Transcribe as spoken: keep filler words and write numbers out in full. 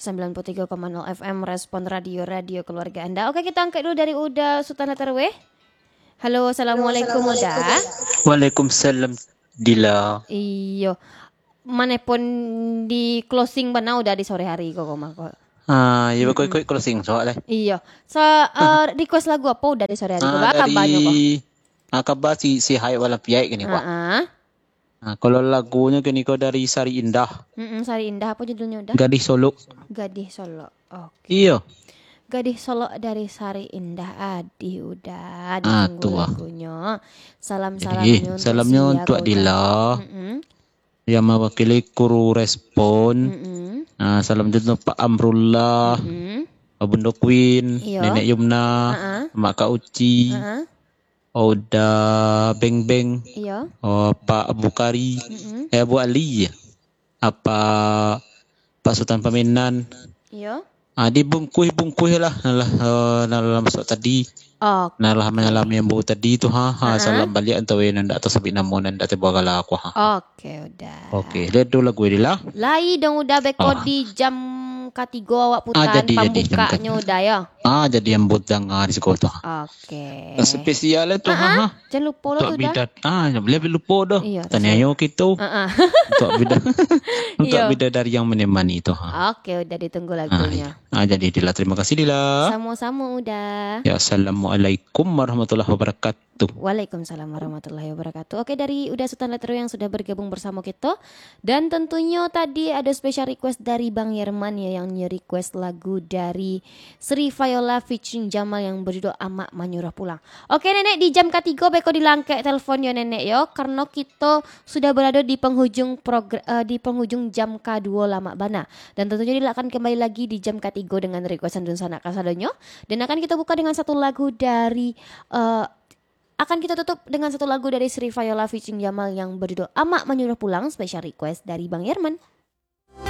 sembilan puluh tiga koma nol F M Respon Radio-radio keluarga Anda. Oke, kita angkat dulu dari Uda Sultan Terwe. Halo, Assalamualaikum Uda. Waalaikumsalam Dila. Iyo. Mana pun di closing bana udah di sore hari kok kok. Ah, ya kau ikut closing soalnya. Iya. So, uh, request lagu apa udah di sore hari kok? Ah, Apa banyak kok? dari ah, kabar si si Hai wala piai gini kok. Heeh. Ah, kalau lagunya gini kok dari Sari Indah. Heeh, Sari Indah apa judulnya udah? Gadis Solo. Gadis Solo. Oke. Iya. Gadis Solo dari Sari Indah. Adi udah Ah, ditunggu tua. lagunya. Jadi, Salam-salamnya untuk salamnya Sia, untuk kau Dila. Heeh. Yang mewakili kuru respon. Heeh. Ah, salam juga Pak Amrullah. Heeh. Bunda Queen, Iya. Nenek Yumna, Uh-uh. Mak Kak Uci, Heeh. Oda Beng Beng, Iya. oh, Pak Abu Kari, Heeh. eh Abu Ali, apa Pak Sultan Paminan. Iya. Ah, di bungkuh bungkuh lah, nalah uh, nalah masuk tadi, Oke. nalah menyalam yang bau tadi tu ha, ha Uh-uh. salam balik antara nanda atau sabit namun nanda tebagala aku ha. Oke, udah. Okey, lihat dulu lagu dia lah. Lai dong udah beko Ah. di jam ketiga awak Ah, putan jadi- jadi jam pembukanya udah ya. Ah, jadi yang budang ah, di sekolah tu. Oke. Yang spesial tu ha. ha. Jangan lupa lo Untuk tu dah. bidat. Ah, boleh lupa dah. Iya, Tanya yo kita. Heeh. Untuk bidat. Untuk Iya. bidadari yang menemani itu ha. Oke, udah ditunggu Ah, lagunya. ah, jadi Dila terima kasih Dila. Sama-sama udah. Ya, assalamualaikum warahmatullahi wabarakatuh. Waalaikumsalam warahmatullahi wabarakatuh. Oke, dari Uda Sultan Letero yang sudah bergabung bersama kita. Dan tentunya tadi ada special request dari Bang Yerman ya, yang request lagu dari Sri Viola featuring Jamal yang berjudul Amak Manyurah Pulang. Oke nenek, di jam ketiga beko dilangkek telepon ya nenek yo, karena kita sudah berada di penghujung progr- uh, di penghujung jam kedua lama bana. Dan tentunya dia akan kembali lagi di jam ketiga dengan requestan dun sanak kasadonyo. Dan akan kita buka dengan satu lagu dari uh, akan kita tutup dengan satu lagu dari Sri Viola featuring Jamal yang berjudul Amak Menyuruh Pulang, special request dari Bang Yerman.